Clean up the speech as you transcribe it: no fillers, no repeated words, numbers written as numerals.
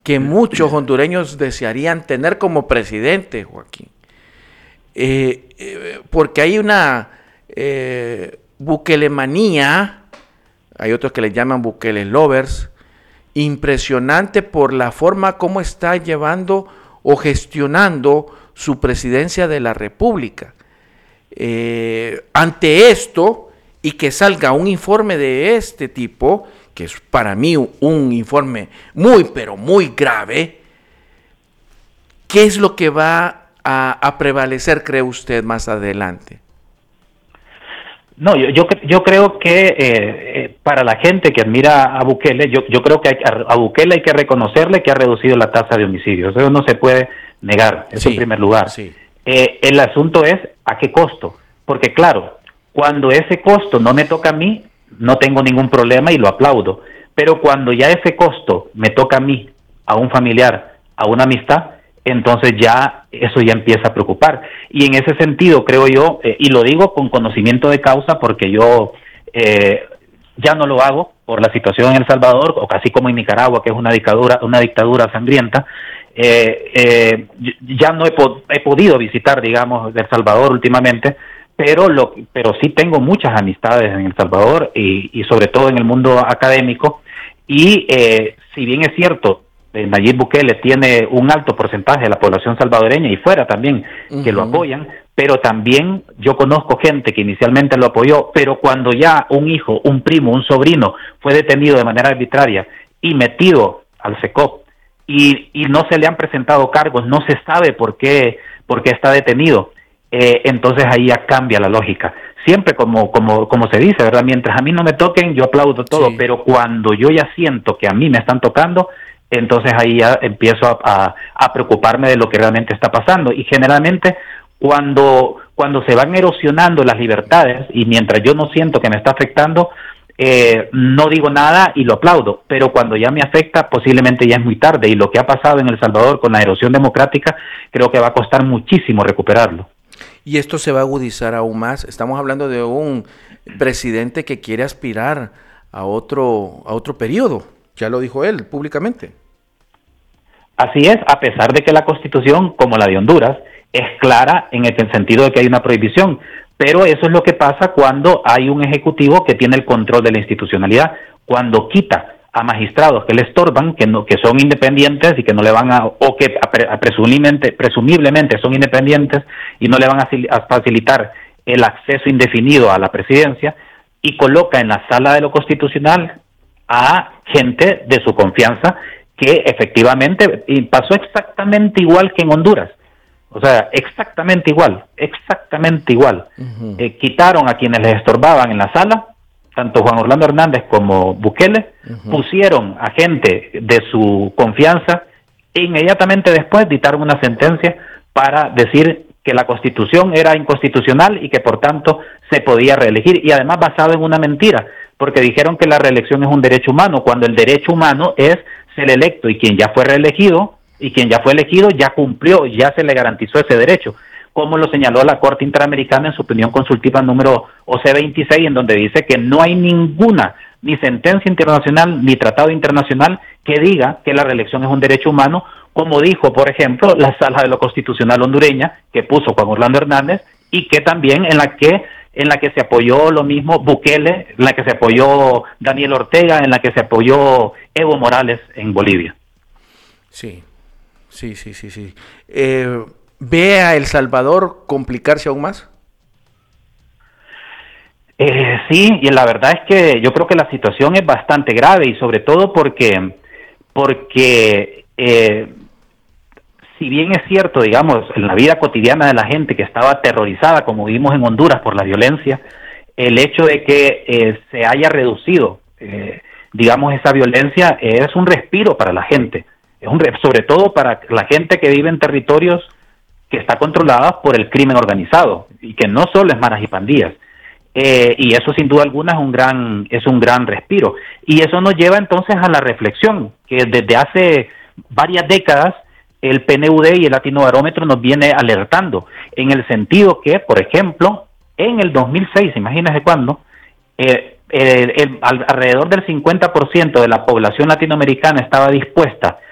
que muchos hondureños desearían tener como presidente, Joaquín. Porque hay una Bukelemanía, hay otros que le llaman Bukele lovers, impresionante por la forma como está llevando o gestionando su presidencia de la República. Ante esto, y que salga un informe de este tipo, que es para mí un informe muy, pero muy grave, ¿qué es lo que va a prevalecer, cree usted, más adelante? No, yo creo que para la gente que admira a Bukele, yo creo que a Bukele hay que reconocerle que ha reducido la tasa de homicidios. Eso no se puede negar, eso en primer lugar. Sí. El asunto es a qué costo. Porque claro, cuando ese costo no me toca a mí, no tengo ningún problema y lo aplaudo. Pero cuando ya ese costo me toca a mí, a un familiar, a una amistad, entonces ya eso ya empieza a preocupar. Y en ese sentido creo yo, y lo digo con conocimiento de causa porque yo ya no lo hago por la situación en El Salvador, o casi como en Nicaragua, que es una dictadura sangrienta. Ya no he podido visitar, digamos, El Salvador últimamente, pero sí tengo muchas amistades en El Salvador y sobre todo en el mundo académico. Y si bien es cierto, Nayib Bukele tiene un alto porcentaje de la población salvadoreña y fuera también que lo apoyan, pero también yo conozco gente que inicialmente lo apoyó, pero cuando ya un hijo, un primo, un sobrino fue detenido de manera arbitraria y metido al SECOP y no se le han presentado cargos, no se sabe por qué está detenido, entonces ahí ya cambia la lógica. Siempre como se dice, ¿verdad? Mientras a mí no me toquen, yo aplaudo todo, sí. Pero cuando yo ya siento que a mí me están tocando, entonces ahí ya empiezo a preocuparme de lo que realmente está pasando. Y generalmente cuando se van erosionando las libertades y mientras yo no siento que me está afectando, no digo nada y lo aplaudo, pero cuando ya me afecta posiblemente ya es muy tarde, y lo que ha pasado en El Salvador con la erosión democrática creo que va a costar muchísimo recuperarlo. Y esto se va a agudizar aún más. Estamos hablando de un presidente que quiere aspirar a otro periodo. Ya lo dijo él públicamente. Así es, a pesar de que la Constitución, como la de Honduras, es clara en el sentido de que hay una prohibición, pero eso es lo que pasa cuando hay un ejecutivo que tiene el control de la institucionalidad, cuando quita a magistrados que le estorban, que son independientes y que no le van o que presumiblemente son independientes y no le van a facilitar el acceso indefinido a la presidencia, y coloca en la sala de lo constitucional a gente de su confianza, que efectivamente pasó exactamente igual que en Honduras. O sea, exactamente igual. Uh-huh. Quitaron a quienes les estorbaban en la sala, tanto Juan Orlando Hernández como Bukele, uh-huh. Pusieron a gente de su confianza e inmediatamente después dictaron una sentencia para decir que la Constitución era inconstitucional y que por tanto se podía reelegir, y además basado en una mentira, porque dijeron que la reelección es un derecho humano, cuando el derecho humano es ser electo, y quien ya fue reelegido y quien ya fue elegido ya cumplió, ya se le garantizó ese derecho, como lo señaló la Corte Interamericana en su opinión consultiva número OC26, en donde dice que no hay ninguna, ni sentencia internacional, ni tratado internacional que diga que la reelección es un derecho humano, como dijo, por ejemplo, la Sala de lo Constitucional hondureña, que puso Juan Orlando Hernández, y que también en la que se apoyó lo mismo Bukele, en la que se apoyó Daniel Ortega, en la que se apoyó Evo Morales en Bolivia. Sí. ¿Ve a El Salvador complicarse aún más? Sí, y la verdad es que yo creo que la situación es bastante grave, y sobre todo porque si bien es cierto, digamos, en la vida cotidiana de la gente que estaba aterrorizada, como vimos en Honduras, por la violencia, el hecho de que se haya reducido, digamos, esa violencia es un respiro para la gente, sobre todo para la gente que vive en territorios que está controlada por el crimen organizado, y que no solo es maras y pandillas. Y eso sin duda alguna es un gran respiro. Y eso nos lleva entonces a la reflexión, que desde hace varias décadas el PNUD y el Latinobarómetro nos viene alertando, en el sentido que, por ejemplo, en el 2006, imagínense cuándo, alrededor del 50% de la población latinoamericana estaba dispuesta